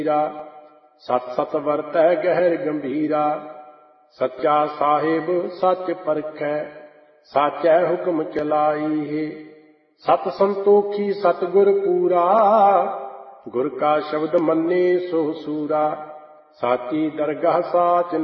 सत सत वरतै गहर गंभीरा। सच्चा साहिब सच परखै साचै हुक्म चलाई है। सत संतोखी सतगुर पूरा गुर का शब्द मन्ने सो सूरा। साची दरगाह साच